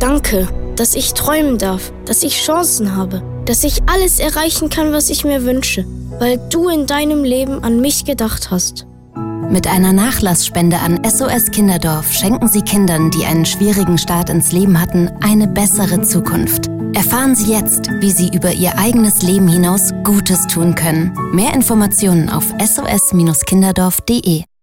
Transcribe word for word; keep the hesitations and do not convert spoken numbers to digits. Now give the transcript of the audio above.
Danke, dass ich träumen darf, dass ich Chancen habe, dass ich alles erreichen kann, was ich mir wünsche, weil du in deinem Leben an mich gedacht hast. Mit einer Nachlassspende an S O S Kinderdorf schenken Sie Kindern, die einen schwierigen Start ins Leben hatten, eine bessere Zukunft. Erfahren Sie jetzt, wie Sie über Ihr eigenes Leben hinaus Gutes tun können. Mehr Informationen auf S O S Kinderdorf punkt de.